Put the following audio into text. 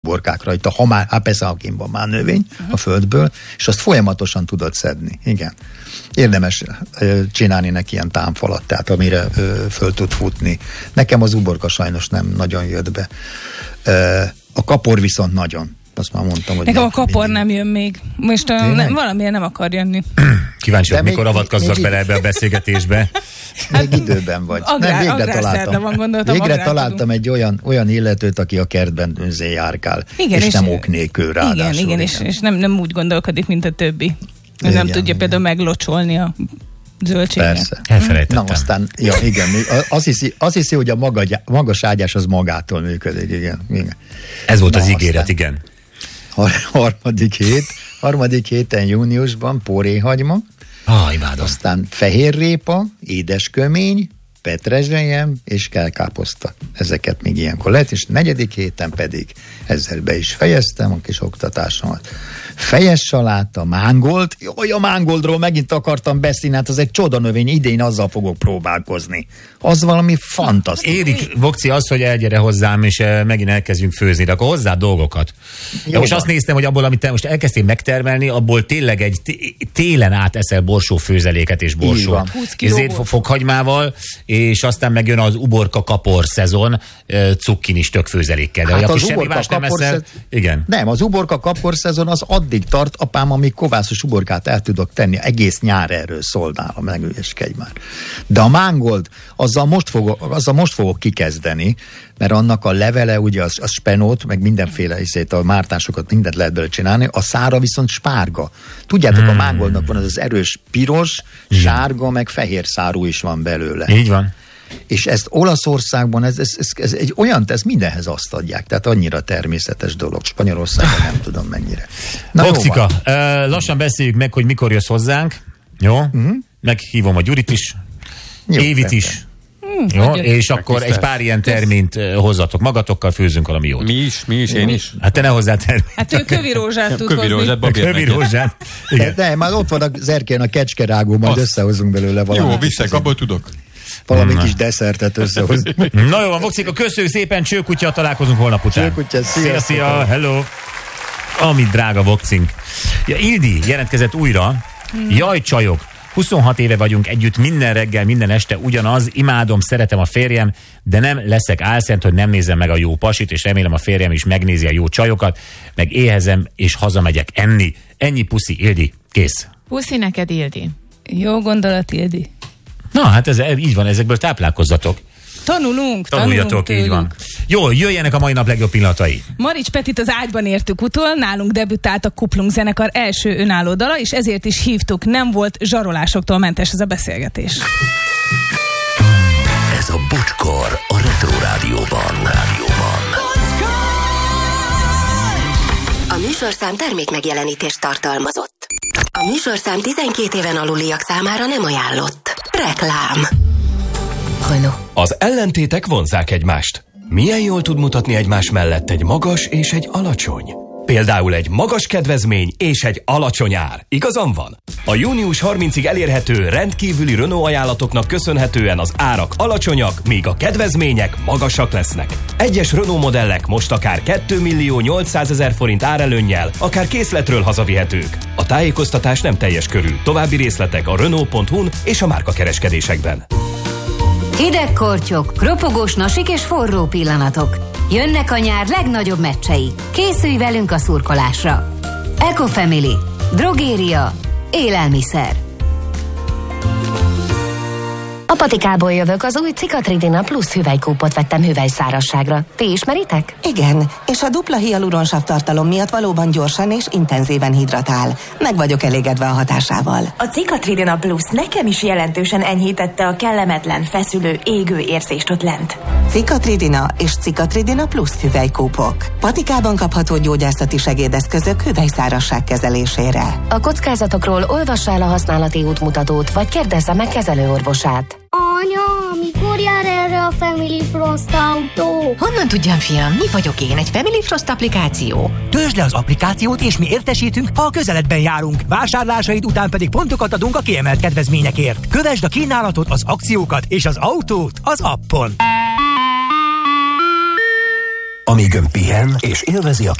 uborkák rajta, ha már, persze a kint van már növény a földből, és azt folyamatosan tudod szedni. Igen. Érdemes csinálni neki ilyen támfalat, tehát amire föl tud futni. Nekem az uborka sajnos nem nagyon jött be. A kapor viszont nagyon. Azt már mondtam, hogy nekem a kapor nem jön még. Most valamiért nem akar jönni. Kíváncsi, hogy mikor avatkozzak bele ebbe a beszélgetésbe. Még időben vagy. Végre találtam egy olyan illetőt, aki a kertben járkál, igen, és nem ok nélkül ráadásul. Igen, és nem úgy gondolkodik, mint a többi. Igen, nem tudja például meglocsolni a zöldséget. Persze. Elfelejtettem. Na aztán, igen, azt hiszi, hogy a magas ágyás az magától működik, igen. Ez volt az ígéret, igen. Harmadik héten júniusban póréhagyma, imádom. Aztán fehérrépa, édeskömény, petrezselyem és kelkáposzta. Ezeket még ilyenkor lehet, és 4. héten pedig ezzel be is fejeztem a kis oktatásomat. Fejes saláta, mángold. Jaj, a mángoldról megint akartam beszélni, hát az egy csodanövény, idén azzal fogok próbálkozni. Az valami fantasztikus. Érik, Vokci, az, hogy elgyere hozzám, és megint elkezdjünk főzni, de akkor hozzá dolgokat. De most azt néztem, hogy abból, amit te most elkezdtél megtermelni, abból tényleg egy télen áteszel borsó főzeléket és borsót. Ezért fokhagymával, és aztán megjön az uborka kapor szezon, cukkinis tök főzelékkel. De hát az semmi más nem eszel. Igen. Nem, az uborka kapor szezon az addig tart, apám, amíg kovászos uborkát el tudok tenni. Egész nyár erről szól nálam, megügyeskedj már. De a mángold, azzal most fogok kikezdeni, mert annak a levele, ugye az spenót, meg mindenféle a mártásokat, mindent lehet belőle csinálni, a szára viszont spárga. Tudjátok, a mángoldnak van az erős piros, sárga, meg fehér szárú is van belőle. Így van. És ezt Olaszországban, ez egy olyan, ez mindenhez azt adják, tehát annyira természetes dolog. Spanyolországban nem tudom mennyire. Vokcika, lassan beszéljük meg, hogy mikor jössz hozzánk. Jó? Meghívom a Gyurit is, Évit is. Jó, és akkor egy pár ilyen terményt hozzatok magatokkal, főzünk valami jót. Mi is, én is. Hát te ne hozzá terményt. Hát ő kövi rózsát tud hozni. Kövi rózsát. Igen. De már ott van az erkélyen a kecskerágó, majd összehozunk belőle valamit. Jó, viszek, abból tudok. Valami kis desszertet összehozni. Na jó van, Vokcika, köszönjük szépen, Csőkutya, találkozunk holnap után. Csőkutya, szia, hello. Ami drága Vokcink. Ja, Ildi jelentkezett újra. Jaj, csajok. 26 éve vagyunk együtt, minden reggel, minden este ugyanaz, imádom, szeretem a férjem, de nem leszek álszent, hogy nem nézem meg a jó pasit, és remélem a férjem is megnézi a jó csajokat, meg éhezem, és hazamegyek enni. Ennyi, puszi, Ildi, kész. Puszi neked, Ildi. Jó gondolat, Ildi. Na, hát ez így van, ezekből táplálkozzatok. Tanuljatok, így van. Jó, jöjjenek a mai nap legjobb pillanatai. Marics Petit az ágyban értük utol, nálunk debütált a Kuplung zenekar első önálló dala, és ezért is hívtuk, nem volt zsarolásoktól mentes ez a beszélgetés. Ez a Bocskor a Retro Rádióban. A műsorszám termék megjelenítést tartalmazott. A műsorszám 12 éven aluliak számára nem ajánlott. Reklám. Renault. Az ellentétek vonzzák egymást. Milyen jól tud mutatni egymás mellett egy magas és egy alacsony? Például egy magas kedvezmény és egy alacsony ár. Igazam van? A június 30-ig elérhető rendkívüli Renault ajánlatoknak köszönhetően az árak alacsonyak, míg a kedvezmények magasak lesznek. Egyes Renault modellek most akár 2 800 000 forint árelőnnyel, akár készletről hazavihetők. A tájékoztatás nem teljes körű. További részletek a Renault.hu-n és a márkakereskedésekben. Hideg kortyok, kropogós nasik és forró pillanatok. Jönnek a nyár legnagyobb meccsei. Készülj velünk a szurkolásra. Ecofamily. Drogéria. Élelmiszer. A Patikából jövök, az új Cikatridina plusz hüvelykúpot vettem hüvelyszárazságra. Ti ismeritek? Igen, és a dupla hialuronsav tartalom miatt valóban gyorsan és intenzíven hidratál. Meg vagyok elégedve a hatásával. A Cikatridina plusz nekem is jelentősen enyhítette a kellemetlen, feszülő, égő érzést ott lent. Cikatridina és Cikatridina plusz hüvelykúpok. Patikában kapható gyógyászati segédeszközök hüvelyszárazság kezelésére. A kockázatokról olvassál a használati útmutatót, vagy kérdezze meg kezelőorvosát. Anya, mikor jár erre a Family Frost autó? Honnan tudjam, fiam, mi vagyok én, egy Family Frost applikáció? Töltsd le az applikációt, és mi értesítünk, ha a közeledben járunk. Vásárlásaid után pedig pontokat adunk a kiemelt kedvezményekért. Kövesd a kínálatot, az akciókat és az autót az appon. amíg ön pihen és élvezi a